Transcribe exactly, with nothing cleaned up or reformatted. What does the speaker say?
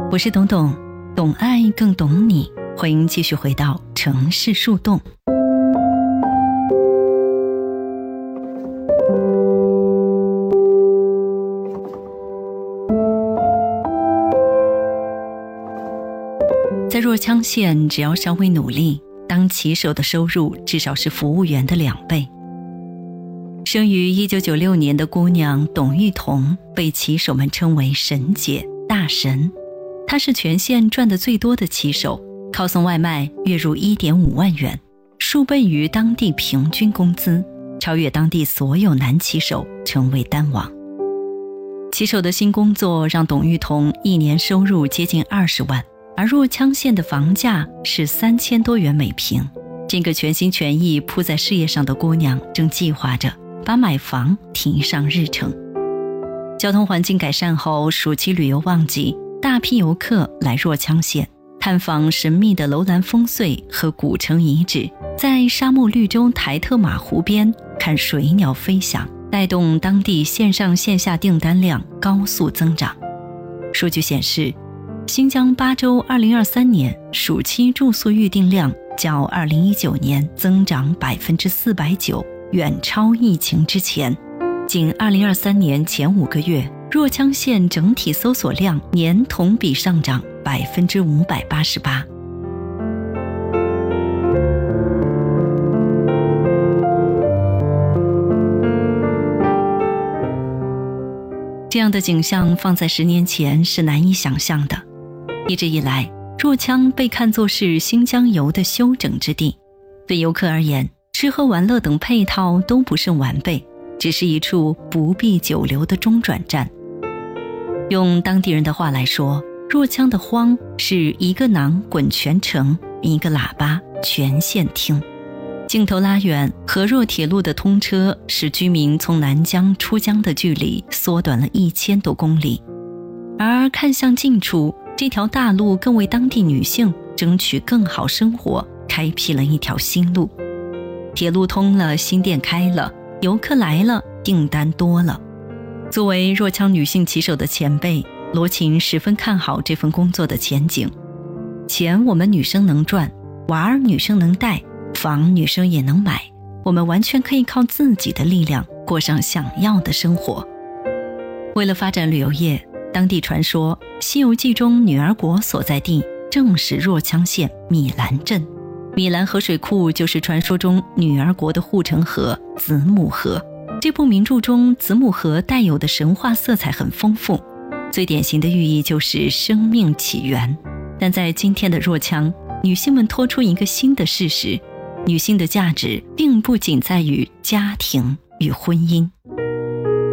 我是董董，懂爱更懂你，欢迎继续回到城市树洞。在若羌县，只要稍微努力，当骑手的收入至少是服务员的两倍。生于一九九六年的姑娘董玉彤被骑手们称为神姐、大神。她是全县赚得最多的骑手，靠送外卖月入 一点五万元，数倍于当地平均工资，超越当地所有男骑手，成为单王。骑手的新工作让董玉彤一年收入接近二十万，而若羌县的房价是三千多元每平。这个全心全意扑在事业上的姑娘正计划着把买房提上日程。交通环境改善后，暑期旅游旺季，大批游客来若羌县探访神秘的楼兰烽燧和古城遗址，在沙漠绿洲台特马湖边看水鸟飞翔，带动当地线上线下订单量高速增长。数据显示，新疆巴州二零二三年暑期住宿预订量较二零一九年增长 百分之四百九十， 远超疫情之前。仅二零二三年前五个月，若羌县整体搜索量年同比上涨 百分之五百八十八。这样的景象放在十年前是难以想象的。一直以来，若羌被看作是新疆游的休整之地，对游客而言，吃喝玩乐等配套都不甚完备，只是一处不必久留的中转站。用当地人的话来说，若羌的荒是一个囊滚全城，一个喇叭全县听。镜头拉远，河若铁路的通车使居民从南疆出疆的距离缩短了一千多公里，而看向近处，这条大路更为当地女性争取更好生活开辟了一条新路。铁路通了，新店开了，游客来了，订单多了。作为若羌女性骑手的前辈，罗琴十分看好这份工作的前景。钱我们女生能赚，娃儿女生能带，房女生也能买，我们完全可以靠自己的力量过上想要的生活。为了发展旅游业，当地传说《西游记》中女儿国所在地正是若羌县米兰镇。米兰河水库就是传说中女儿国的护城河子母河。这部名著中子母河带有的神话色彩很丰富，最典型的寓意就是生命起源。但在今天的若羌，女性们托出一个新的事实，女性的价值并不仅在于家庭与婚姻。